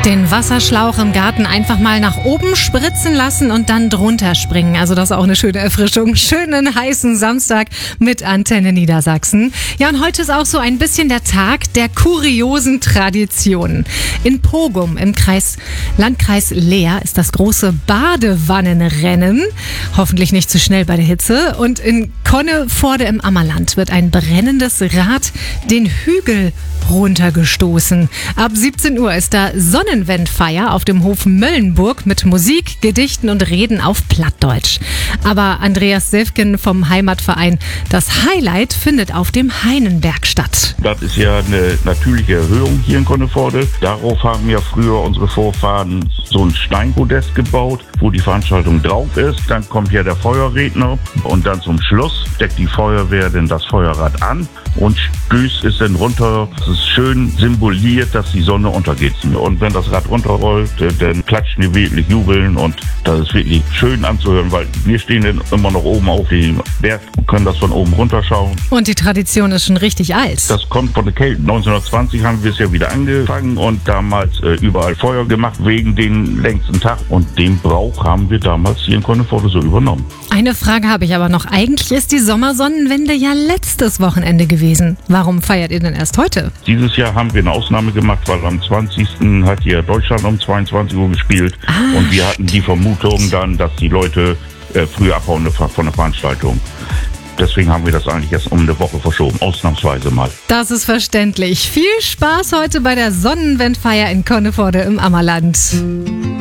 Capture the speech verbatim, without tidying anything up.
Den Wasserschlauch im Garten einfach mal nach oben spritzen lassen und dann drunter springen. Also das ist auch eine schöne Erfrischung. Schönen heißen Samstag mit Antenne Niedersachsen. Ja, und heute ist auch so ein bisschen der Tag der kuriosen Traditionen. In Pogum im Kreis, Landkreis Leer ist das große Badewannenrennen. Hoffentlich nicht zu schnell bei der Hitze. Und in Conneforde im Ammerland wird ein brennendes Rad den Hügel runtergestoßen. Ab siebzehn Uhr ist da Sonnenwendfeier auf dem Hof Möllenburg mit Musik, Gedichten und Reden auf Plattdeutsch. Aber Andreas Selfgen vom Heimatverein, das Highlight findet auf dem Heinenberg statt. Das ist ja eine natürliche Erhöhung hier in Conneforde. Darauf haben ja früher unsere Vorfahren so ein Steinpodest gebaut, wo die Veranstaltung drauf ist. Dann kommt ja der Feuerredner und dann zum Schluss deckt die Feuerwehr denn das Feuerrad an und stößt es dann runter. Das ist schön symboliert, dass die Sonne untergeht. Und wenn das Rad runterrollt, dann klatschen die wirklich, jubeln und das ist wirklich schön anzuhören, weil wir stehen dann immer noch oben auf dem Berg und können das von oben runterschauen. Und die Tradition ist schon richtig alt. Das kommt von der Kälte. neunzehnhundertzwanzig haben wir es ja wieder angefangen und damals äh, überall Feuer gemacht wegen den längsten Tag. Und den Brauch haben wir damals hier in Conneforde so übernommen. Eine Frage habe ich aber noch. Eigentlich ist die Sommersonnenwende ja letztes Wochenende gewesen. Warum feiert ihr denn erst heute? Dieses Jahr haben wir eine Ausnahme gemacht, weil am zwanzigsten hat hier Deutschland um zweiundzwanzig Uhr gespielt. Ah, und wir hatten die Vermutung dann, dass die Leute äh, früher abhauen von der Veranstaltung. Deswegen haben wir das eigentlich erst um eine Woche verschoben, ausnahmsweise mal. Das ist verständlich. Viel Spaß heute bei der Sonnenwendfeier in Conneforde im Ammerland.